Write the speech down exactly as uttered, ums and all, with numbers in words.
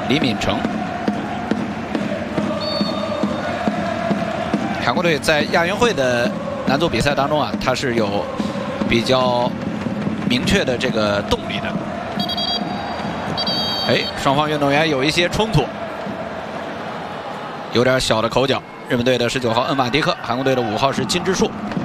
李敏成。韩国队在亚运会的男足比赛当中啊，他是有比较明确的这个动力的。哎，双方运动员有一些冲突，有点小的口角。日本队的十九号恩瓦迪克，韩国队的五号是金智树。